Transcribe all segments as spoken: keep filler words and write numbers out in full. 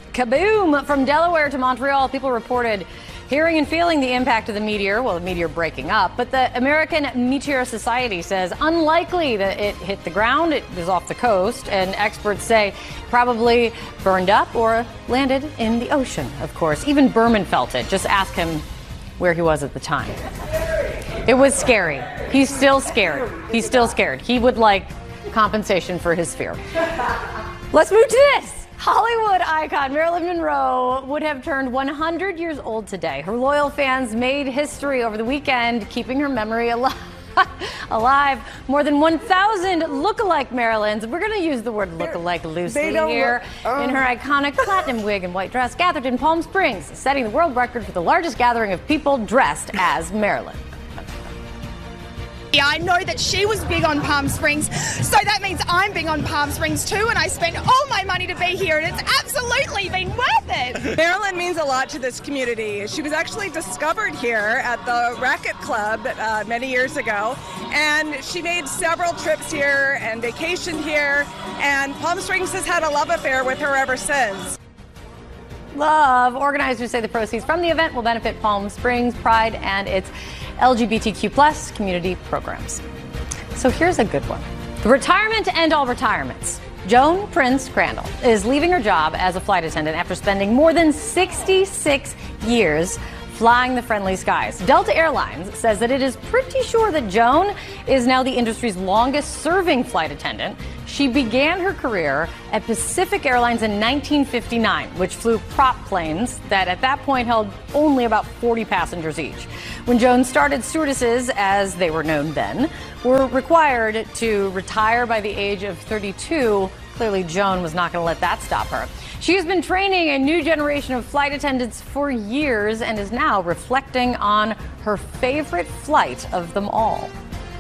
Kaboom! From Delaware to Montreal, people reported hearing and feeling the impact of the meteor, well, the meteor breaking up, but the American Meteor Society says unlikely that it hit the ground. It was off the coast, and experts say probably burned up or landed in the ocean, of course. Even Berman felt it. Just ask him where he was at the time. It was scary. He's still scared. He's still scared. He would like compensation for his fear. Let's move to this. Hollywood icon Marilyn Monroe would have turned one hundred years old today. Her loyal fans made history over the weekend, keeping her memory alive. alive. More than one thousand look-alike Marilyns, we're going to use the word look-alike loosely here, look, um. in her iconic platinum wig and white dress, gathered in Palm Springs, setting the world record for the largest gathering of people dressed as Marilyn. Yeah, I know that she was big on Palm Springs, so that means I'm big on Palm Springs too, and I spent all my money to be here, and it's absolutely been worth it. Marilyn means a lot to this community. She was actually discovered here at the Racquet Club uh, many years ago, and she made several trips here and vacationed here, and Palm Springs has had a love affair with her ever since. Love. Organizers say the proceeds from the event will benefit Palm Springs Pride and its L G B T Q plus community programs. So here's a good one. The retirement to end all retirements. Joan Prince Crandall is leaving her job as a flight attendant after spending more than sixty-six years flying the friendly skies. Delta Airlines says that it is pretty sure that Joan is now the industry's longest serving flight attendant. She began her career at Pacific Airlines in nineteen fifty-nine, which flew prop planes that at that point held only about forty passengers each. When Joan started, stewardesses, as they were known then, were required to retire by the age of thirty-two. Clearly, Joan was not going to let that stop her. She has been training a new generation of flight attendants for years and is now reflecting on her favorite flight of them all.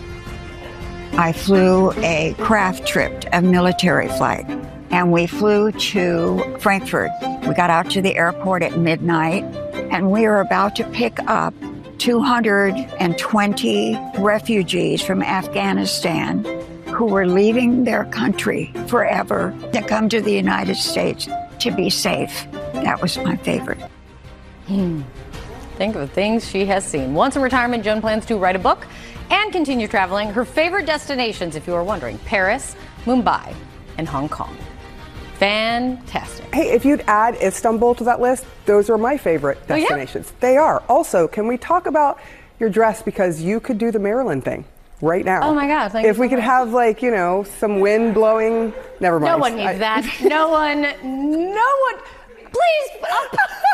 I flew a craft trip, a military flight, and we flew to Frankfurt. We got out to the airport at midnight, and we were about to pick up two hundred twenty refugees from Afghanistan who were leaving their country forever to come to the United States to be safe. That was my favorite. Hmm. Think of the things she has seen. Once in retirement, Joan plans to write a book and continue traveling. Her favorite destinations, if you are wondering, Paris, Mumbai, and Hong Kong. Fantastic. Hey, if you'd add Istanbul to that list, those are my favorite destinations. Oh, yeah? They are. Also, can we talk about your dress, because you could do the Marilyn thing right now. Oh my God, thank If you we so could much. have, like, you know, some wind blowing, never mind. No one needs I, that. No one, no one, please, up,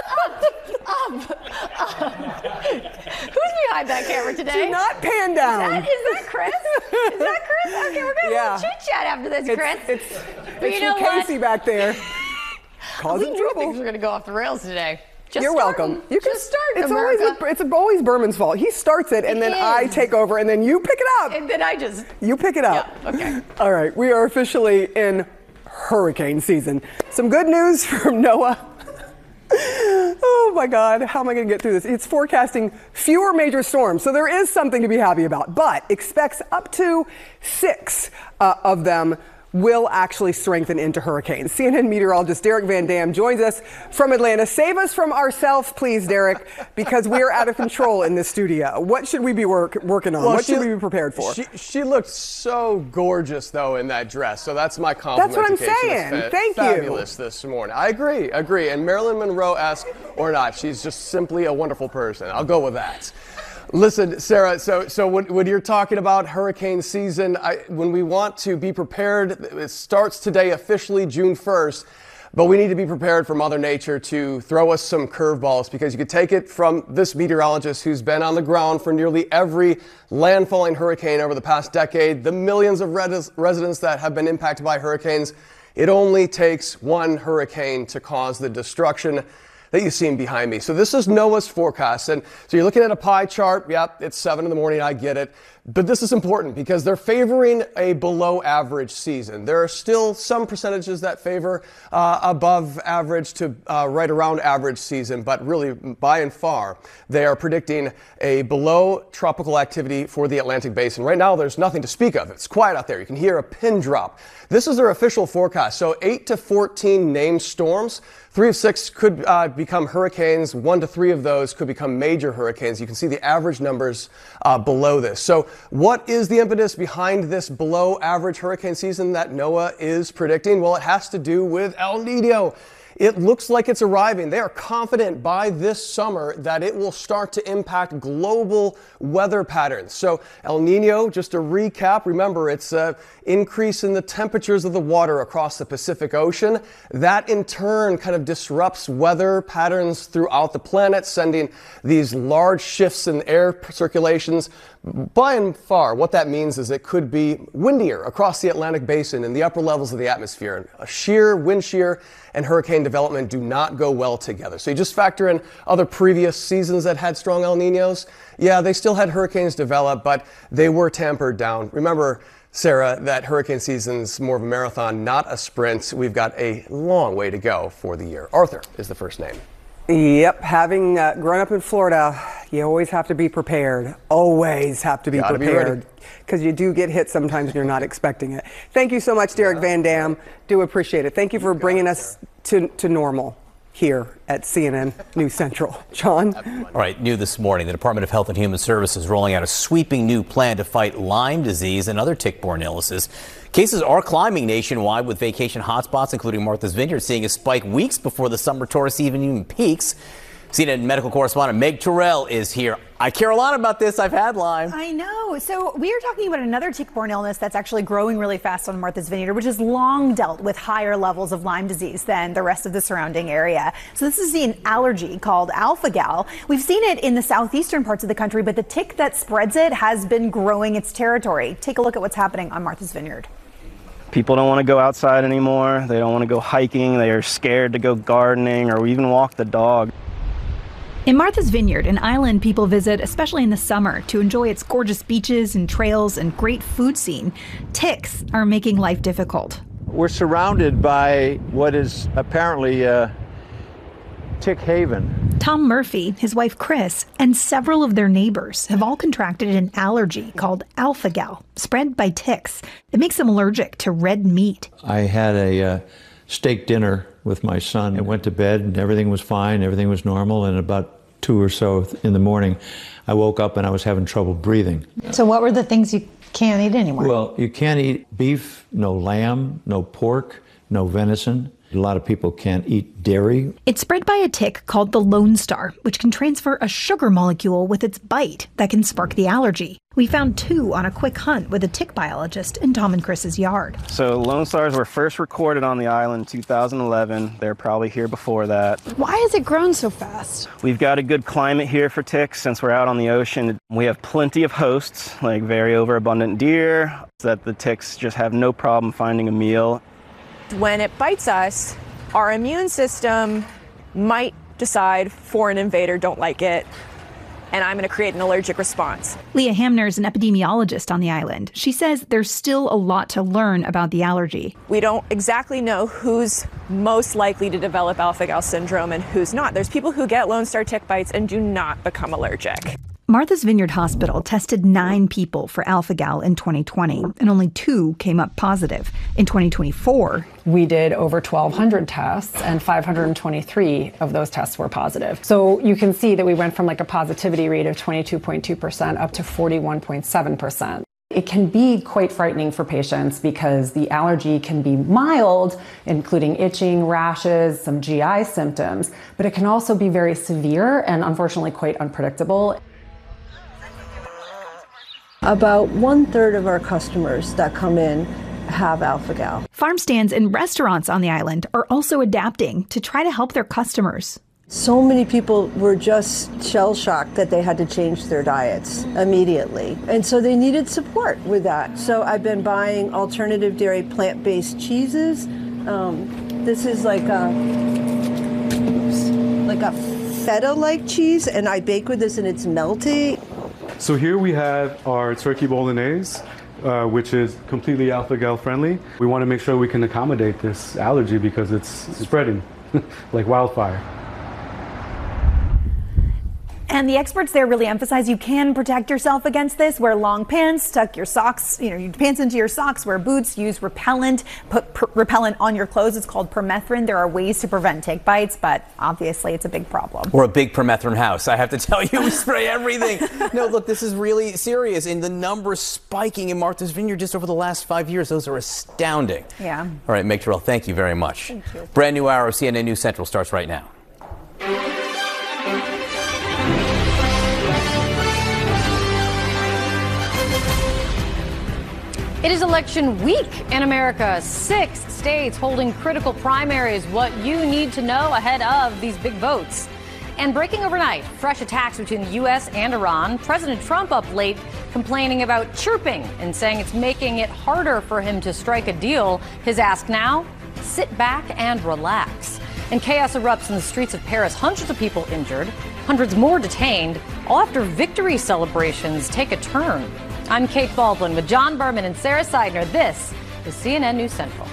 up, up, up. Who's behind that camera today? Do not pan down. Is that, is that Chris? Is that Chris? Okay, we're going to Yeah. have a chit chat after this, It's, Chris. it's, But it's you know for what? Casey back there. Causing we knew trouble. things were going to go off the rails today. Just You're start welcome. them. You can Just start, It's America. always it's always Berman's fault. He starts it, and It then I is. take over, and then you pick it up. And then I just... You pick it up. Yeah, okay. All right, we are officially in hurricane season. Some good news from NOAA. Oh my God, how am I going to get through this? It's forecasting fewer major storms, so there is something to be happy about, but expects up to six uh, of them will actually strengthen into hurricanes. C N N meteorologist Derek Van Dam joins us from Atlanta. Save us from ourselves, please, Derek, because we are out of control in this studio. What should we be work, working on? Well, what she, should we be prepared for? She, she looked so gorgeous, though, in that dress. So that's my compliment. That's what I'm to Kate. She was saying. fa- Thank you. Fabulous this morning. I agree, agree. And Marilyn Monroe-esque or not, she's just simply a wonderful person. I'll go with that. Listen, Sarah, so so when, when you're talking about hurricane season, I, when we want to be prepared, it starts today officially June first, but we need to be prepared for Mother Nature to throw us some curveballs, because you could take it from this meteorologist who's been on the ground for nearly every landfalling hurricane over the past decade, the millions of res- residents that have been impacted by hurricanes. It only takes one hurricane to cause the destruction that you see behind me. So this is NOAA's forecast. And so you're looking at a pie chart. Yep, it's seven in the morning. I get it. But this is important because they're favoring a below average season. There are still some percentages that favor uh, above average to uh, right around average season, but really by and far, they are predicting a below tropical activity for the Atlantic Basin. Right now, there's nothing to speak of. It's quiet out there. You can hear a pin drop. This is their official forecast. So eight to fourteen named storms. Three of six could uh, become hurricanes. One to three of those could become major hurricanes. You can see the average numbers uh, below this. So what is the impetus behind this below average hurricane season that NOAA is predicting? Well, it has to do with El Nino. It looks like it's arriving. They are confident by this summer that it will start to impact global weather patterns. So El Nino, just to recap, remember it's an increase in the temperatures of the water across the Pacific Ocean. That in turn kind of disrupts weather patterns throughout the planet, sending these large shifts in air circulations. By and far, what that means is it could be windier across the Atlantic Basin in the upper levels of the atmosphere. A shear, wind shear, and hurricane development do not go well together. So you just factor in other previous seasons that had strong El Ninos. Yeah, they still had hurricanes develop, but they were tampered down. Remember, Sarah, that hurricane season's more of a marathon, not a sprint. We've got a long way to go for the year. Arthur is the first name. Yep, having uh, grown up in Florida, you always have to be prepared. Always have to be Gotta prepared. Because you do get hit sometimes and you're not expecting it. Thank you so much, Derek yeah, Van Dam. Right. Do appreciate it. Thank you for you bringing us to, to normal here at C N N News Central. John? All right, new this morning, the Department of Health and Human Services rolling out a sweeping new plan to fight Lyme disease and other tick-borne illnesses. Cases are climbing nationwide, with vacation hotspots, including Martha's Vineyard, seeing a spike weeks before the summer tourist season even peaks. C N N medical correspondent Meg Terrell is here. I care a lot about this. I've had Lyme. I know. So we are talking about another tick-borne illness that's actually growing really fast on Martha's Vineyard, which has long dealt with higher levels of Lyme disease than the rest of the surrounding area. So this is an allergy called alpha-gal. We've seen it in the southeastern parts of the country, but the tick that spreads it has been growing its territory. Take a look at what's happening on Martha's Vineyard. People don't want to go outside anymore. They don't want to go hiking. They are scared to go gardening or even walk the dog. In Martha's Vineyard, an island people visit, especially in the summer, to enjoy its gorgeous beaches and trails and great food scene, ticks are making life difficult. We're surrounded by what is apparently a tick haven. Tom Murphy, his wife Chris, and several of their neighbors have all contracted an allergy called alpha-gal, spread by ticks. It makes them allergic to red meat. I had a uh, steak dinner with my son and went to bed and everything was fine, everything was normal, and about two or so in the morning I woke up and I was having trouble breathing. So what were the things you can't eat anymore? Well, you can't eat beef, no lamb, no pork, no venison. A lot of people can't eat dairy. It's spread by a tick called the Lone Star, which can transfer a sugar molecule with its bite that can spark the allergy. We found two on a quick hunt with a tick biologist in Tom and Chris's yard. So Lone Stars were first recorded on the island in two thousand eleven. They're probably here before that. Why has it grown so fast? We've got a good climate here for ticks since we're out on the ocean. We have plenty of hosts, like very overabundant deer, so that the ticks just have no problem finding a meal. When it bites us, our immune system might decide foreign invader, don't like it, and I'm going to create an allergic response. Leah Hamner is an epidemiologist on the island. She says there's still a lot to learn about the allergy. We don't exactly know who's most likely to develop alpha-gal syndrome and who's not. There's people who get Lone Star tick bites and do not become allergic. Martha's Vineyard Hospital tested nine people for alpha-gal in twenty twenty, and only two came up positive. In twenty twenty-four, we did over twelve hundred tests, and five hundred twenty-three of those tests were positive. So you can see that we went from like a positivity rate of twenty-two point two percent up to forty-one point seven percent. It can be quite frightening for patients because the allergy can be mild, including itching, rashes, some G I symptoms, but it can also be very severe and unfortunately quite unpredictable. About one third of our customers that come in have alpha-gal. Farm stands and restaurants on the island are also adapting to try to help their customers. So many people were just shell-shocked that they had to change their diets immediately. And so they needed support with that. So I've been buying alternative dairy plant-based cheeses. Um, this is like a, oops, like a feta-like cheese, and I bake with this and it's melty. So here we have our turkey bolognese, uh, which is completely alpha-gal friendly. We want to make sure we can accommodate this allergy because it's spreading like wildfire. And the experts there really emphasize you can protect yourself against this. Wear long pants, tuck your socks, you know, your pants into your socks, wear boots, use repellent, put per- repellent on your clothes. It's called permethrin. There are ways to prevent tick bites, but obviously it's a big problem. We're a big permethrin house. I have to tell you, we spray everything. No, look, this is really serious. And the numbers spiking in Martha's Vineyard just over the last five years, those are astounding. Yeah. All right, Meg Terrell, thank you very much. Thank you. Brand new hour of C N N News Central starts right now. It is election week in America. Six states holding critical primaries. What you need to know ahead of these big votes. And breaking overnight, fresh attacks between the U S and Iran. President Trump up late complaining about chirping and saying it's making it harder for him to strike a deal. His ask now, sit back and relax. And chaos erupts in the streets of Paris. Hundreds of people injured, hundreds more detained, all after victory celebrations take a turn. I'm Kate Baldwin with John Berman and Sarah Seidner. This is C N N News Central.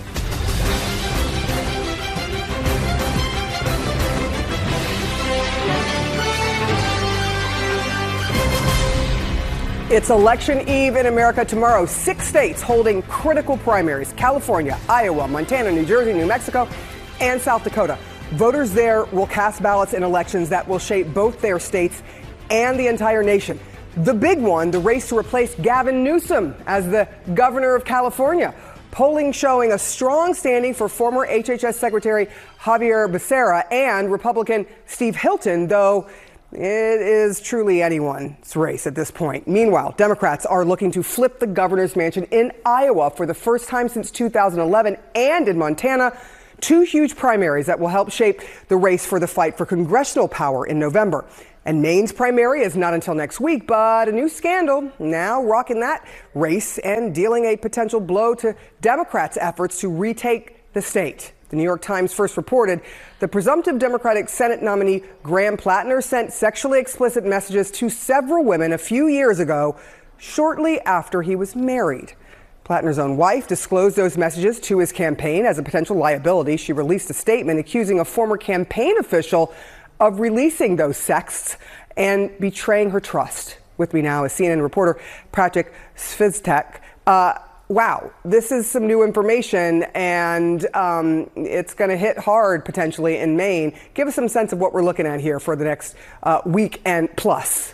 It's election eve in America tomorrow. Six states holding critical primaries: California, Iowa, Montana, New Jersey, New Mexico, and South Dakota. Voters there will cast ballots in elections that will shape both their states and the entire nation. The big one, the race to replace Gavin Newsom as the governor of California. Polling showing a strong standing for former H H S Secretary Xavier Becerra and Republican Steve Hilton, though it is truly anyone's race at this point. Meanwhile, Democrats are looking to flip the governor's mansion in Iowa for the first time since two thousand eleven, and in Montana. Two huge primaries that will help shape the race for the fight for congressional power in November. And Maine's primary is not until next week, but a new scandal now rocking that race and dealing a potential blow to Democrats' efforts to retake the state. The New York Times first reported the presumptive Democratic Senate nominee Graham Plattner sent sexually explicit messages to several women a few years ago, shortly after he was married. Plattner's own wife disclosed those messages to his campaign as a potential liability. She released a statement accusing a former campaign official of releasing those sexts and betraying her trust. With me now is C N N reporter Patrick Svitek. Uh, wow, this is some new information, and um, it's going to hit hard potentially in Maine. Give us some sense of what we're looking at here for the next uh, week and plus.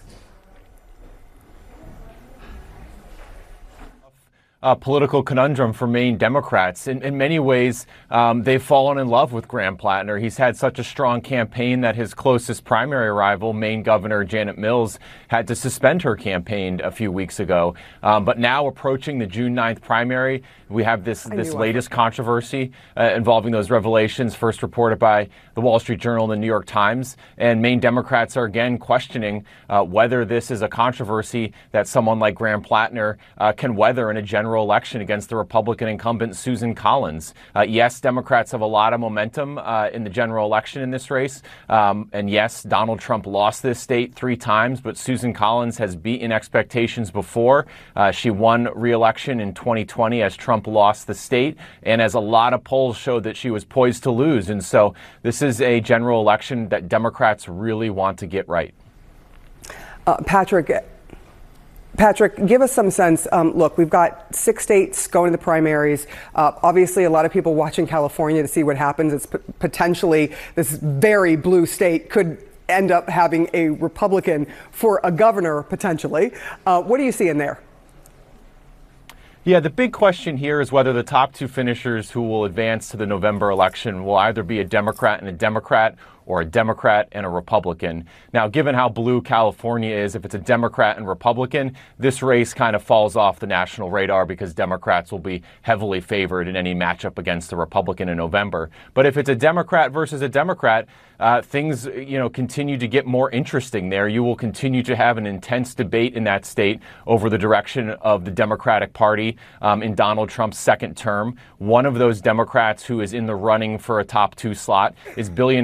A political conundrum for Maine Democrats. In, in many ways, um, they've fallen in love with Graham Plattner. He's had such a strong campaign that his closest primary rival, Maine Governor Janet Mills, had to suspend her campaign a few weeks ago. Um, but now approaching the June ninth primary, we have this, this latest controversy uh, involving those revelations, first reported by the Wall Street Journal and the New York Times. And Maine Democrats are again questioning uh, whether this is a controversy that someone like Graham Plattner uh, can weather in a general election against the Republican incumbent Susan Collins. Uh, yes, Democrats have a lot of momentum uh, in the general election in this race. Um, and yes, Donald Trump lost this state three times, but Susan Collins has beaten expectations before. Uh, she won re-election in twenty twenty as Trump lost the state, and as a lot of polls showed that she was poised to lose. And so this is a general election that Democrats really want to get right. Uh, Patrick, Patrick, give us some sense. Um, look, we've got six states going to the primaries. Uh, obviously, a lot of people watching California to see what happens. It's p- potentially this very blue state could end up having a Republican for a governor, potentially. Uh, what are you seeing there? Yeah, the big question here is whether the top two finishers who will advance to the November election will either be a Democrat and a Democrat or a Democrat and a Republican. Now, given how blue California is, if it's a Democrat and Republican, this race kind of falls off the national radar because Democrats will be heavily favored in any matchup against the Republican in November. But if it's a Democrat versus a Democrat, uh, things, you know, continue to get more interesting there. You will continue to have an intense debate in that state over the direction of the Democratic Party um, in Donald Trump's second term. One of those Democrats who is in the running for a top two slot is billionaire Tom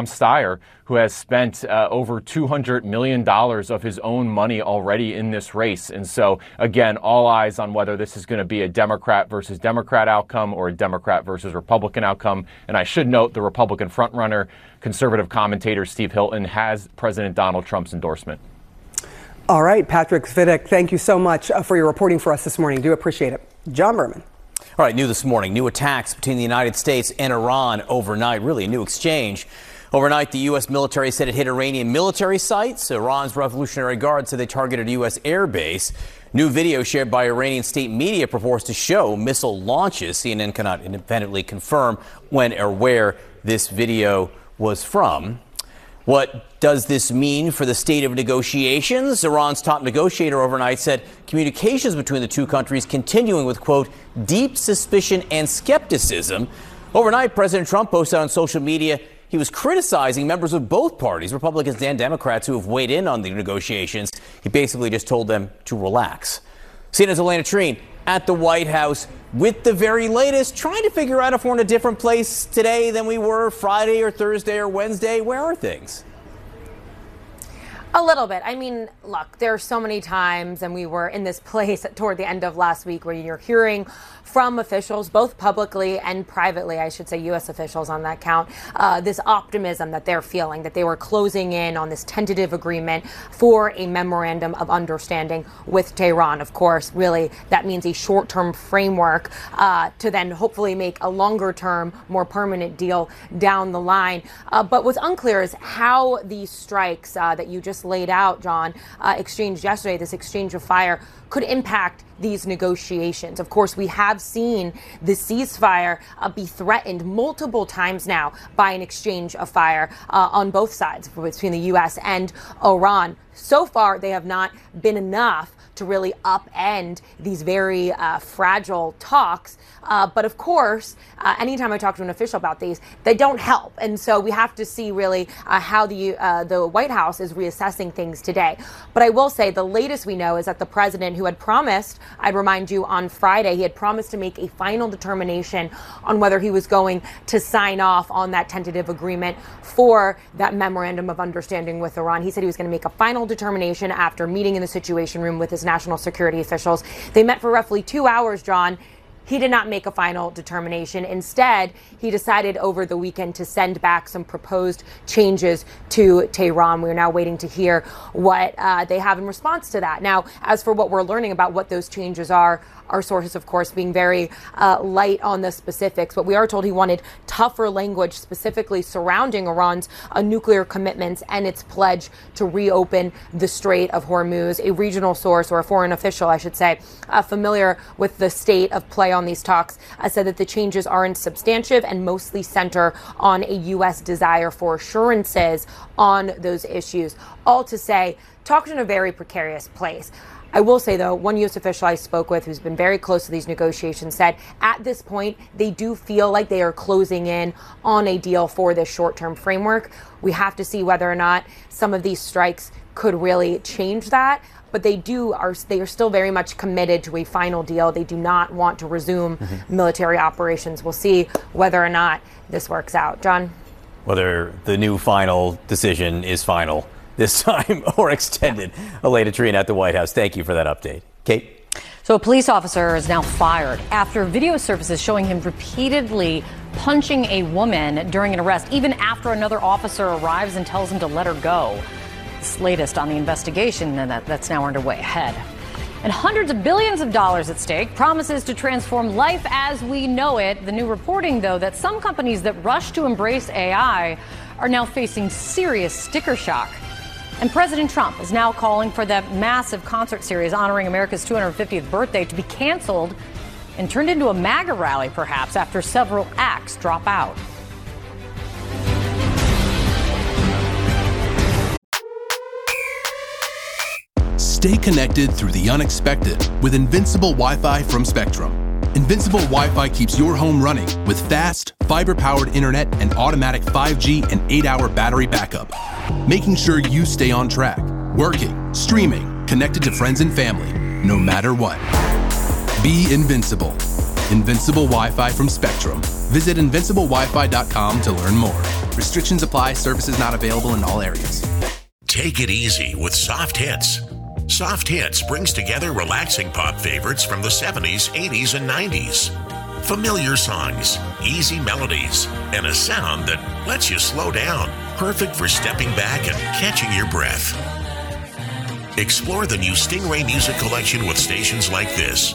Steyer, who has spent uh, over two hundred million dollars of his own money already in this race. And so, again, all eyes on whether this is going to be a Democrat versus Democrat outcome or a Democrat versus Republican outcome. And I should note the Republican frontrunner, conservative commentator Steve Hilton, has President Donald Trump's endorsement. All right, Patrick Svitek, thank you so much uh, for your reporting for us this morning. Do appreciate it. John Berman. All right, new this morning, new attacks between the United States and Iran overnight, really a new exchange. Overnight, the U S military said it hit Iranian military sites. Iran's Revolutionary Guard said they targeted a U S air base. New video shared by Iranian state media purports to show missile launches. C N N cannot independently confirm when or where this video was from. What does this mean for the state of negotiations? Iran's top negotiator overnight said communications between the two countries continuing with, quote, deep suspicion and skepticism. Overnight, President Trump posted on social media he was criticizing members of both parties, Republicans and Democrats, who have weighed in on the negotiations. He basically just told them to relax. C N N's Elena Trine at the White House with the very latest, trying to figure out if we're in a different place today than we were Friday or Thursday or Wednesday. Where are things? A little bit. I mean, look, there are so many times, and we were in this place toward the end of last week where you're hearing from officials, both publicly and privately, I should say U S officials on that count, uh, this optimism that they're feeling, that they were closing in on this tentative agreement for a memorandum of understanding with Tehran. Of course, really, that means a short-term framework uh, to then hopefully make a longer-term, more permanent deal down the line. Uh, but what's unclear is how these strikes uh, that you just laid out, John, uh, exchanged yesterday, this exchange of fire, could impact these negotiations. Of course, we have seen the ceasefire uh, be threatened multiple times now by an exchange of fire uh, on both sides between the U S and Iran. So far, they have not been enough to really upend these very uh, fragile talks. Uh, but of course, uh, anytime I talk to an official about these, they don't help. And so we have to see really uh, how the uh, the White House is reassessing things today. But I will say the latest we know is that the president, who had promised, I'd remind you, on Friday, he had promised to make a final determination on whether he was going to sign off on that tentative agreement for that memorandum of understanding with Iran. He said he was going to make a final determination after meeting in the Situation Room with his national security officials. They met for roughly two hours, John. He did not make a final determination. Instead, he decided over the weekend to send back some proposed changes to Tehran. We are now waiting to hear what uh, they have in response to that. Now, as for what we're learning about what those changes are, our sources, of course, being very uh, light on the specifics, but we are told he wanted tougher language specifically surrounding Iran's uh, nuclear commitments and its pledge to reopen the Strait of Hormuz. A regional source, or a foreign official, I should say, uh, familiar with the state of play on these talks, uh, said that the changes aren't substantive and mostly center on a U S desire for assurances on those issues. All to say, talks in a very precarious place. I will say, though, one U S official I spoke with who's been very close to these negotiations said at this point, they do feel like they are closing in on a deal for this short-term framework. We have to see whether or not some of these strikes could really change that. But they do are they are still very much committed to a final deal. They do not want to resume mm-hmm. military operations. We'll see whether or not this works out. John? Whether the new final decision is final this time or extended. Elena Trine at the White House. Thank you for that update. Kate? So a police officer is now fired after video surfaces showing him repeatedly punching a woman during an arrest, even after another officer arrives and tells him to let her go. This latest on the investigation and that, that's now underway ahead. And hundreds of billions of dollars at stake, promises to transform life as we know it. The new reporting, though, that some companies that rush to embrace A I are now facing serious sticker shock. And President Trump is now calling for that massive concert series honoring America's two hundred fiftieth birthday to be canceled and turned into a MAGA rally, perhaps, after several acts drop out. Stay connected through the unexpected with Invincible Wi-Fi from Spectrum. Invincible Wi-Fi keeps your home running with fast, fiber-powered internet and automatic five G and eight hour battery backup, making sure you stay on track, working, streaming, connected to friends and family, no matter what. Be invincible. Invincible Wi-Fi from Spectrum. Visit invincible wi fi dot com to learn more. Restrictions apply. Services not available in all areas. Take it easy with Soft Hits. Soft Hits brings together relaxing pop favorites from the seventies, eighties, and nineties. Familiar songs, easy melodies, and a sound that lets you slow down. Perfect for stepping back and catching your breath. Explore the new Stingray Music Collection with stations like this.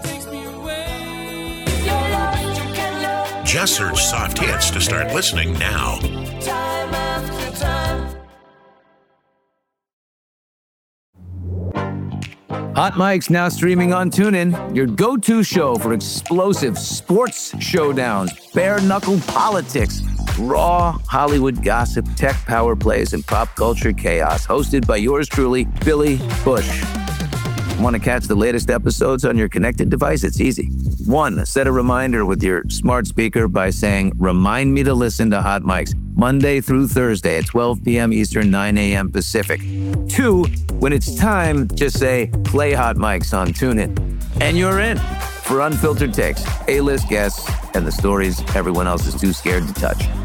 Just search Soft Hits to start listening now. Hot Mike's now streaming on TuneIn, your go-to show for explosive sports showdowns, bare-knuckle politics, raw Hollywood gossip, tech power plays, and pop culture chaos. Hosted by yours truly, Billy Bush. Want to catch the latest episodes on your connected device? It's easy. One, set a reminder with your smart speaker by saying, "Remind me to listen to Hot Mike's Monday through Thursday at twelve p.m. Eastern, nine a.m. Pacific." Two, when it's time, just say, "Play Hot Mike's" on TuneIn. And you're in for unfiltered takes, A-list guests, and the stories everyone else is too scared to touch.